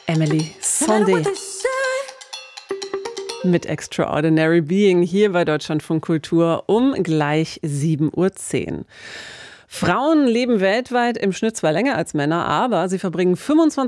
Emily Sandé mit Extraordinary Being hier bei Deutschlandfunk Kultur um gleich 7:10 Uhr. Frauen leben weltweit im Schnitt zwar länger als Männer, aber sie verbringen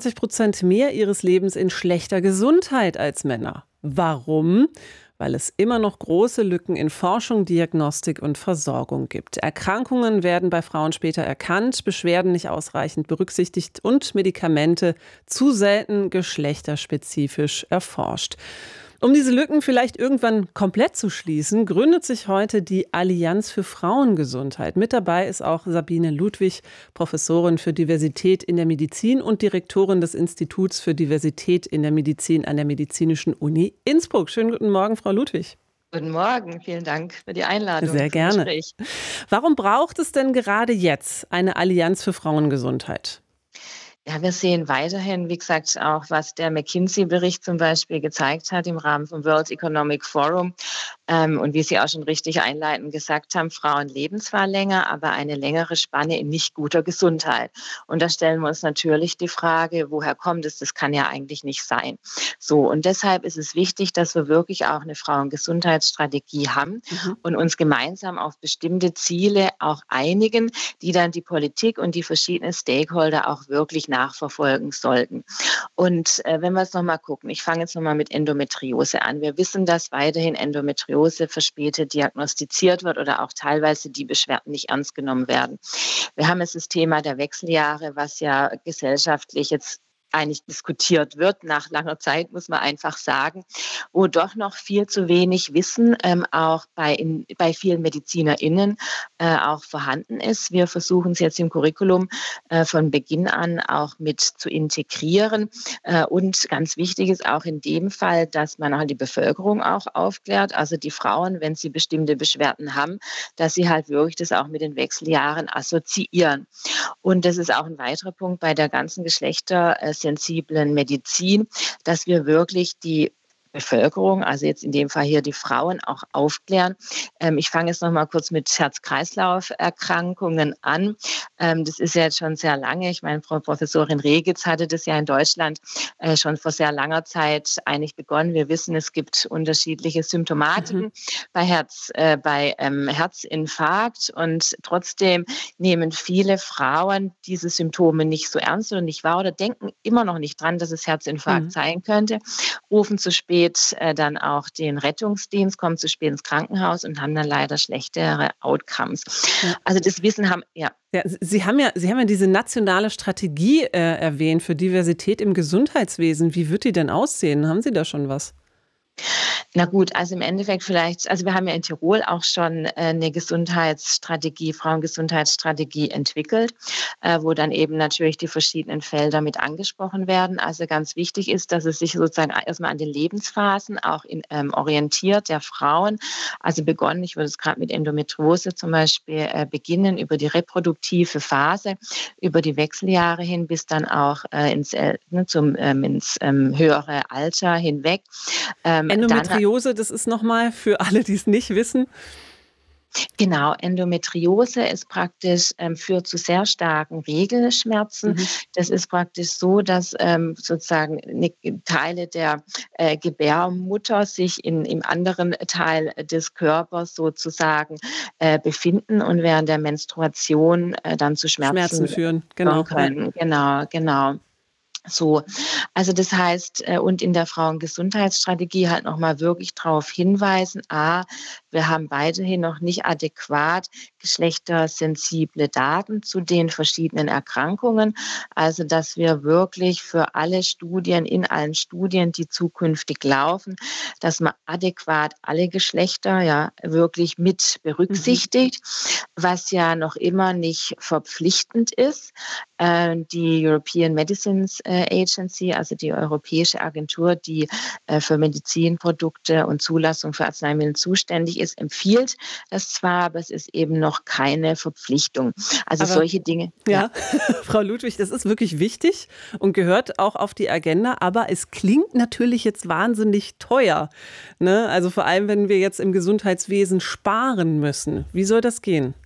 25% mehr ihres Lebens in schlechter Gesundheit als Männer. Warum? Weil es immer noch große Lücken in Forschung, Diagnostik und Versorgung gibt. Erkrankungen werden bei Frauen später erkannt, Beschwerden nicht ausreichend berücksichtigt und Medikamente zu selten geschlechterspezifisch erforscht. Um diese Lücken vielleicht irgendwann komplett zu schließen, gründet sich heute die Allianz für Frauengesundheit. Mit dabei ist auch Sabine Ludwig, Professorin für Diversität in der Medizin und Direktorin des Instituts für Diversität in der Medizin an der Medizinischen Uni Innsbruck. Schönen guten Morgen, Frau Ludwig. Guten Morgen, vielen Dank für die Einladung. Sehr gerne. Warum braucht es denn gerade jetzt eine Allianz für Frauengesundheit? Ja, wir sehen weiterhin, wie gesagt, auch was der McKinsey-Bericht zum Beispiel gezeigt hat im Rahmen vom World Economic Forum. Und wie Sie auch schon richtig einleitend gesagt haben, Frauen leben zwar länger, aber eine längere Spanne in nicht guter Gesundheit. Und da stellen wir uns natürlich die Frage, woher kommt es? Das kann ja eigentlich nicht sein. So, und deshalb ist es wichtig, dass wir wirklich auch eine Frauengesundheitsstrategie haben und uns gemeinsam auf bestimmte Ziele auch einigen, die dann die Politik und die verschiedenen Stakeholder auch wirklich nachverfolgen sollten. Und wenn wir jetzt nochmal gucken, ich fange jetzt nochmal mit Endometriose an. Wir wissen, dass weiterhin Endometriose verspätet diagnostiziert wird oder auch teilweise die Beschwerden nicht ernst genommen werden. Wir haben jetzt das Thema der Wechseljahre, was ja gesellschaftlich jetzt eigentlich diskutiert wird, nach langer Zeit, muss man einfach sagen, wo doch noch viel zu wenig Wissen auch bei vielen MedizinerInnen auch vorhanden ist. Wir versuchen es jetzt im Curriculum von Beginn an auch mit zu integrieren. Und ganz wichtig ist auch in dem Fall, dass man halt die Bevölkerung auch aufklärt, also die Frauen, wenn sie bestimmte Beschwerden haben, dass sie halt wirklich das auch mit den Wechseljahren assoziieren. Und das ist auch ein weiterer Punkt bei der ganzen geschlechtersensiblen Medizin, dass wir wirklich die Bevölkerung, also jetzt in dem Fall hier die Frauen, auch aufklären. Ich fange jetzt noch mal kurz mit Herz-Kreislauf-Erkrankungen an. Das ist ja jetzt schon sehr lange. Ich meine, Frau Professorin Regitz hatte das ja in Deutschland schon vor sehr langer Zeit eigentlich begonnen. Wir wissen, es gibt unterschiedliche Symptomatiken bei Herzinfarkt und trotzdem nehmen viele Frauen diese Symptome nicht so ernst oder nicht wahr oder denken immer noch nicht dran, dass es Herzinfarkt sein könnte, rufen zu spät dann auch den Rettungsdienst, kommen zu spät ins Krankenhaus und haben dann leider schlechtere Outcomes. Ja. Also das Wissen haben, ja. Ja, Sie haben ja diese nationale Strategie erwähnt für Diversität im Gesundheitswesen. Wie wird die denn aussehen? Haben Sie da schon was? Na gut, also im Endeffekt vielleicht, also wir haben ja in Tirol auch schon eine Gesundheitsstrategie, Frauengesundheitsstrategie entwickelt, wo dann eben natürlich die verschiedenen Felder mit angesprochen werden. Also ganz wichtig ist, dass es sich sozusagen erstmal an den Lebensphasen auch orientiert der Frauen. Also begonnen, ich würde es gerade mit Endometriose zum Beispiel beginnen, über die reproduktive Phase, über die Wechseljahre hin bis dann auch ins höhere Alter hinweg. Endometriose, das ist nochmal für alle, die es nicht wissen. Genau, Endometriose ist praktisch, führt zu sehr starken Regelschmerzen. Das ist praktisch so, dass sozusagen Teile der Gebärmutter sich im anderen Teil des Körpers sozusagen befinden und während der Menstruation dann zu Schmerzen führen. Genau. Können. Genau. So, also das heißt, und in der Frauengesundheitsstrategie halt nochmal wirklich darauf hinweisen, wir haben weiterhin noch nicht adäquat geschlechtersensible Daten zu den verschiedenen Erkrankungen. Also, dass wir wirklich für alle Studien, in allen Studien, die zukünftig laufen, dass man adäquat alle Geschlechter ja wirklich mit berücksichtigt, was ja noch immer nicht verpflichtend ist. Die European Medicines Agency, also die Europäische Agentur, die für Medizinprodukte und Zulassung für Arzneimittel zuständig ist, empfiehlt das zwar, aber es ist eben noch keine Verpflichtung. Also aber, solche Dinge. Ja, Frau Ludwig, das ist wirklich wichtig und gehört auch auf die Agenda, aber es klingt natürlich jetzt wahnsinnig teuer. Ne? Also vor allem, wenn wir jetzt im Gesundheitswesen sparen müssen. Wie soll das gehen?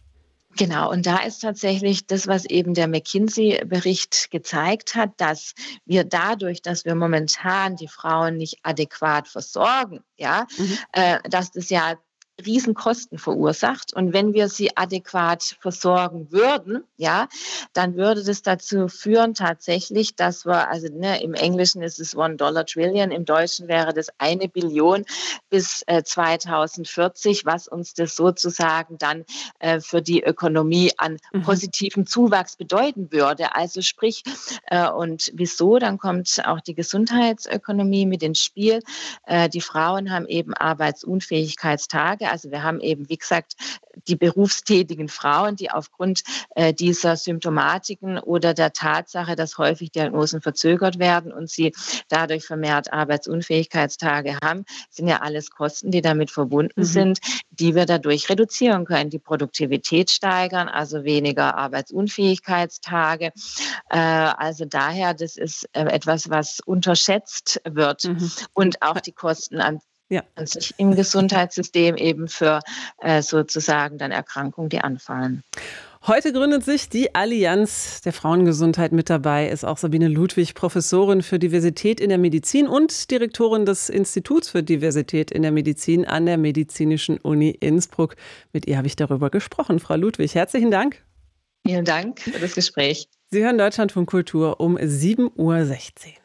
Genau, und da ist tatsächlich das, was eben der McKinsey-Bericht gezeigt hat, dass wir dadurch, dass wir momentan die Frauen nicht adäquat versorgen, ja, Mhm. dass das ja Riesenkosten verursacht. Und wenn wir sie adäquat versorgen würden, ja, dann würde das dazu führen tatsächlich, dass wir, also im Englischen ist es $1 Trillion, im Deutschen wäre das 1 Billion bis 2040, was uns das sozusagen dann für die Ökonomie an Mhm. positiven Zuwachs bedeuten würde. Also sprich, und wieso? Dann kommt auch die Gesundheitsökonomie mit ins Spiel. Die Frauen haben eben Arbeitsunfähigkeitstage. Also wir haben eben, wie gesagt, die berufstätigen Frauen, die aufgrund dieser Symptomatiken oder der Tatsache, dass häufig Diagnosen verzögert werden und sie dadurch vermehrt Arbeitsunfähigkeitstage haben, sind ja alles Kosten, die damit verbunden Mhm. sind, die wir dadurch reduzieren können. Die Produktivität steigern, also weniger Arbeitsunfähigkeitstage. Also daher, das ist etwas, was unterschätzt wird Mhm. und auch die Kosten Ja. an sich im Gesundheitssystem eben für sozusagen dann Erkrankungen, die anfallen. Heute gründet sich die Allianz der Frauengesundheit. Mit dabei ist auch Sabine Ludwig, Professorin für Diversität in der Medizin und Direktorin des Instituts für Diversität in der Medizin an der Medizinischen Uni Innsbruck. Mit ihr habe ich darüber gesprochen. Frau Ludwig, herzlichen Dank. Vielen Dank für das Gespräch. Sie hören Deutschlandfunk Kultur um 7:16 Uhr.